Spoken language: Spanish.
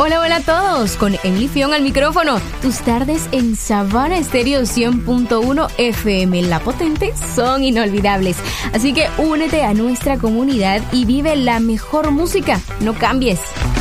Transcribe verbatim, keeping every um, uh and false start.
Hola, hola a todos, con Emily Fion al micrófono. Tus tardes en Savana Estéreo cien punto uno F M, La Potente, son inolvidables. Así que únete a nuestra comunidad y vive la mejor música. No cambies.